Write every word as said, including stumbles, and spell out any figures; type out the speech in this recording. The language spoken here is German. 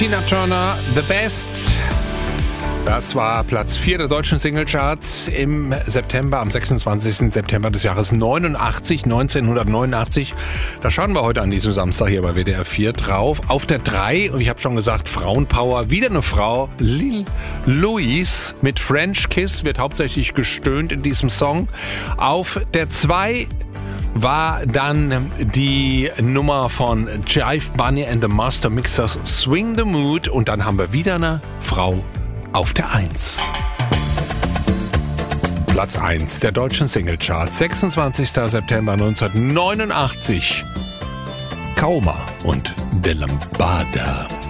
Tina Turner, The Best. Das war Platz vier der deutschen Singlecharts im September, am sechsundzwanzigsten September des Jahres neunundachtzig, neunzehnhundertneunundachtzig. Da schauen wir heute an diesem Samstag hier bei W D R vier drauf. Auf der drei, und ich habe schon gesagt, Frauenpower, wieder eine Frau, Lil Louise mit French Kiss, wird hauptsächlich gestöhnt in diesem Song. Auf der zwei war dann die Nummer von Jive Bunny and the Master Mixers, Swing the Mood, und dann haben wir wieder eine Frau auf der eins. Platz eins der deutschen Singlecharts, sechsundzwanzigsten September neunzehnhundertneunundachtzig. Kauma und De Lambada.